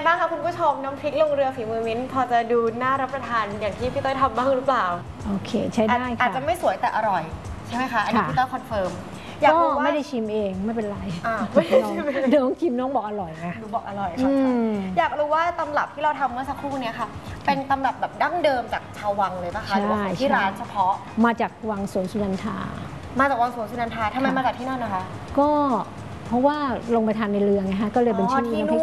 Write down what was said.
บ้างคะคุณผู้ชมน้ำพริกลงเรือฝีมือมิ้นพอจะดูน่ารับประทานอย่างที่พี่ต้อยทำบ้างหรือเปล่าโอเคใช้ได้ค่ะอาจจะไม่สวยแต่อร่อยใช่ไหมคะอันนี้พี่ต้อยคอนเฟิร์มอยากรู้ว่าไม่ได้ชิมเองไม่เป็นไรน้องชิมน้องบอกอร่อยนะหนูบอกอร่อยค่ะอยากรู้ว่าตำรับที่เราทำเมื่อสักครู่นี้ค่ะเป็นตำรับแบบดั้งเดิมจากชาววังเลยป่ะคะหรือว่าที่ร้านเฉพาะมาจากวังสวนสุนันทามาจากวังสวนสุนันทาทำไมมาจากที่นั่นนะคะก็เพราะว่าลงไปทานในเรือไงฮะก็เลยเป็นชื่อน้ำพริก